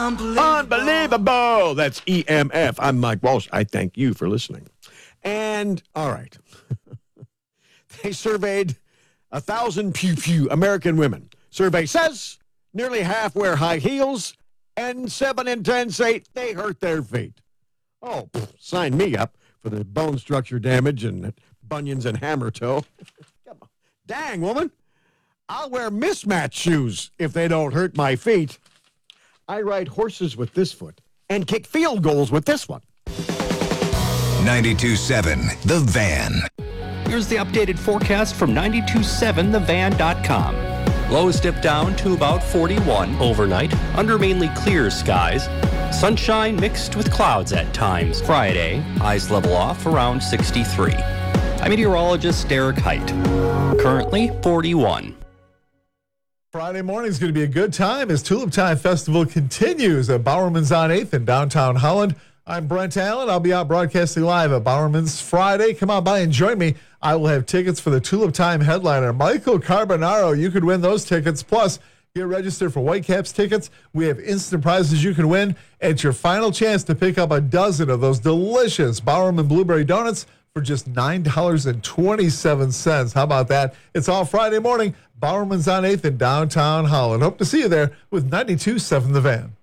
Unbelievable. That's EMF. I'm Mike Walsh. I thank you for listening. And, all right. They surveyed 1,000 American women. Survey says nearly half wear high heels, and 7 in 10 say they hurt their feet. Oh, sign me up for the bone structure damage and bunions and hammer toe. Come on. Dang, woman. I'll wear mismatched shoes if they don't hurt my feet. I ride horses with this foot and kick field goals with this one. 92.7 The Van. Here's the updated forecast from 927thevan.com. Lows dip down to about 41 overnight under mainly clear skies. Sunshine mixed with clouds at times. Friday, highs level off around 63. I'm meteorologist Derek Height. Currently 41. Friday morning is going to be a good time as Tulip Time Festival continues at Bowerman's on 8th in downtown Holland. I'm Brent Allen. I'll be out broadcasting live at Bowerman's Friday. Come on by and join me. I will have tickets for the Tulip Time headliner, Michael Carbonaro. You could win those tickets. Plus, get registered for Whitecaps tickets. We have instant prizes you can win. It's your final chance to pick up a dozen of those delicious Bowerman Blueberry Donuts for just $9.27. How about that? It's all Friday morning. Bowerman's on 8th in downtown Holland. Hope to see you there with 92.7 The Van.